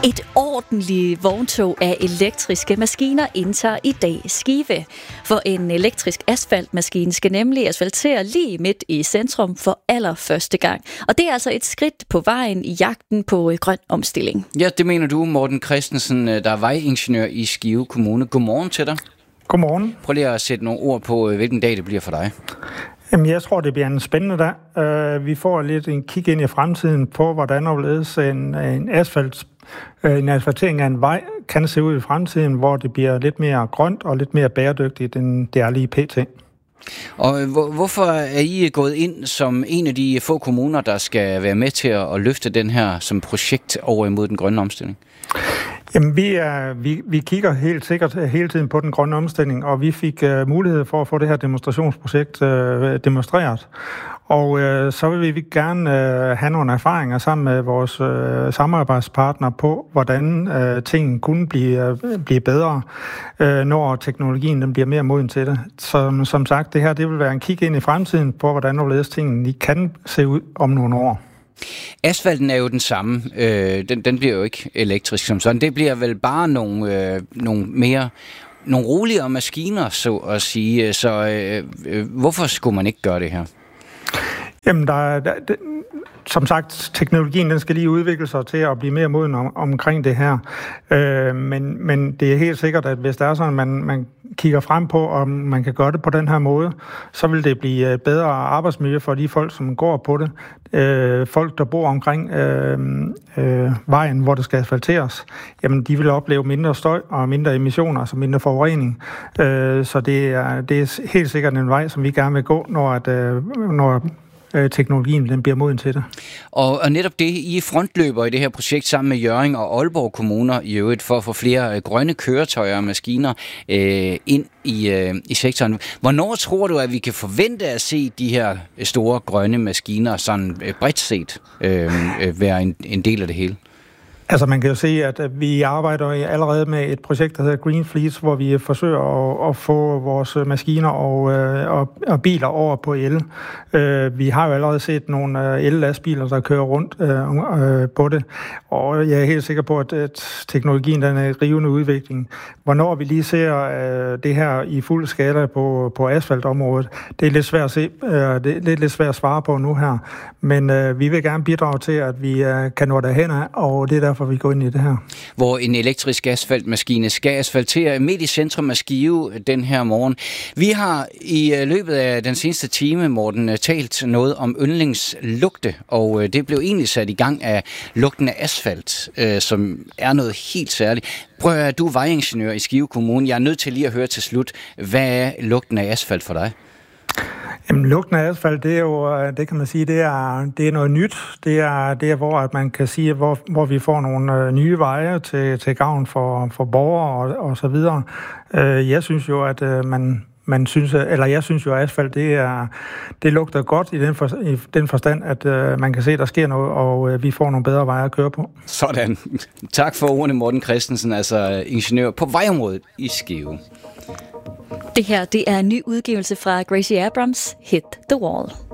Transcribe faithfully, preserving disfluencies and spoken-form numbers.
Et ordentligt vogntog af elektriske maskiner indtager i dag Skive. For en elektrisk asfaltmaskine skal nemlig asfaltere lige midt i centrum for allerførste gang. Og det er altså et skridt på vejen i jagten på grøn omstilling. Ja, det mener du, Morten Christensen, der er vejingeniør i Skive Kommune. Godmorgen til dig. Godmorgen. Prøv lige at sætte nogle ord på, hvilken dag det bliver for dig. Jamen, jeg tror, det bliver en spændende dag. Uh, vi får lidt en kig ind i fremtiden på, hvordan overledes en, en, asfalt, uh, en asfaltering af en vej kan se ud i fremtiden, hvor det bliver lidt mere grønt og lidt mere bæredygtigt, end det er lige pt. Og hvor, hvorfor er I gået ind som en af de få kommuner, der skal være med til at, at løfte den her som projekt over imod den grønne omstilling? Jamen, vi, er, vi, vi kigger helt sikkert hele tiden på den grønne omstilling, og vi fik uh, mulighed for at få det her demonstrationsprojekt uh, demonstreret. Og uh, så vil vi gerne uh, have nogle erfaringer sammen med vores uh, samarbejdspartnere på, hvordan uh, tingene kunne blive, uh, blive bedre, uh, når teknologien den bliver mere moden til det. Så som sagt, det her det vil være en kig ind i fremtiden på, hvordan overledes tingene kan se ud om nogle år. Asfalten er jo den samme. Øh, den, den bliver jo ikke elektrisk som sådan. Det bliver vel bare nogle, øh, nogle mere nogle roligere maskiner, så at sige. Så øh, øh, hvorfor skulle man ikke gøre det her? Jamen, der, der, der, som sagt, teknologien den skal lige udvikle sig til at blive mere moden om, omkring det her. Øh, men, men det er helt sikkert, at hvis der er sådan, man, man kigger frem på, om man kan gøre det på den her måde, så vil det blive bedre arbejdsmiljø for de folk, som går på det. Øh, folk, der bor omkring øh, øh, vejen, hvor det skal asfalteres, jamen de vil opleve mindre støj og mindre emissioner, altså mindre forurening. Øh, så det er, det er helt sikkert en vej, som vi gerne vil gå, når, at, øh, når teknologien den bliver moden til det. Og, og netop det, I er frontløber i det her projekt sammen med Hjørring og Aalborg kommuner i øvrigt for at få flere grønne køretøjer og maskiner øh, ind i, øh, i sektoren. Hvornår tror du, at vi kan forvente at se de her store grønne maskiner sådan øh, bredt set øh, øh, være en, en del af det hele? Altså man kan jo se, at vi arbejder allerede med et projekt, der hedder Green Fleets, hvor vi forsøger at, at få vores maskiner og, og, og biler over på el. Vi har jo allerede set nogle el-lastbiler, der kører rundt på det, og jeg er helt sikker på, at teknologien den er i rivende udvikling. Hvornår vi lige ser det her i fuld skala på, på asfaltområdet, det er lidt svært at se, det er lidt svært at svare på nu her, men vi vil gerne bidrage til, at vi kan nå derhen af, og det er derfor, vi går ind i det her. Hvor en elektrisk asfaltmaskine skal asfaltere midt i centrum af Skive den her morgen. Vi har i løbet af den seneste time, Morten, talt noget om yndlingslugte, og det blev egentlig sat i gang af lugten af asfalt, som er noget helt særligt. Prøv at du er vejingeniør i Skive Kommune. Jeg er nødt til lige at høre til slut, hvad er lugten af asfalt for dig? Jamen, lugten af asfalt, det er jo, det kan man sige, det er, det er noget nyt. Det er, det er hvor at man kan sige, hvor, hvor vi får nogle nye veje til, til gavn for, for borgere og, og så videre. Jeg synes jo, at man, man synes, eller jeg synes jo, at asfalt, det, er, det lugter godt i den, for, i den forstand, at man kan se, at der sker noget, og vi får nogle bedre veje at køre på. Sådan. Tak for ordene, Morten Christensen, altså ingeniør på vejområdet i Skive. Det her, det er en ny udgivelse fra Gracie Abrams, Hit the Wall.